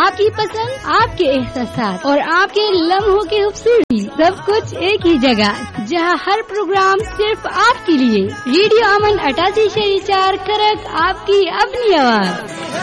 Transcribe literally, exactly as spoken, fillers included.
आपकी पसंद, आपके एहसास और आपके लम्हों की खूबसूरती, सब कुछ एक ही जगह, जहां हर प्रोग्राम सिर्फ आपके लिए। रेडियो अमन अठासी शरी चार करक, आपकी अपनी आवाज।